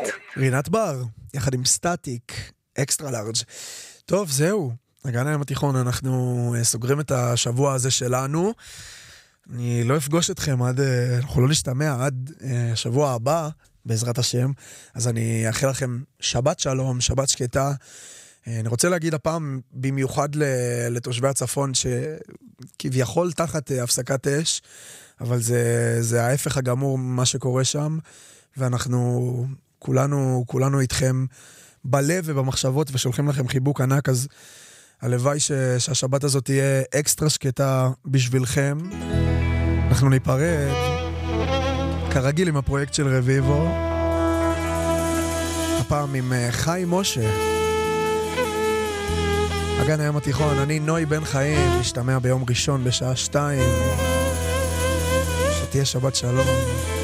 רינת בר, יחד עם סטטיק, אקסטרה לארג'. טוב, זהו. הגן הים התיכון, אנחנו סוגרים את השבוע הזה שלנו. אני לא אפגוש אתכם אנחנו לא נשתמע עד השבוע הבא, בעזרת השם. אז אני אאחל לכם שבת שלום, שבת שקטה. אני רוצה להגיד הפעם במיוחד לתושבי הצפון, שכביכול תחת הפסקת אש, אבל זה ההפך הגמור מה שקורה שם, ואנחנו כולנו איתכם בלב ובמחשבות, ושולחים לכם חיבוק ענק. אז הלוואי שהשבת הזאת תהיה אקסטרה שקטה בשבילכם. אנחנו ניפרד כרגיל עם הפרויקט של רביבו, הפעם עם חיים משה, הגן הים התיכון. אני נוי בן חיים, נשתמע ביום ראשון בשעה 2. שתהיה שבת שלום.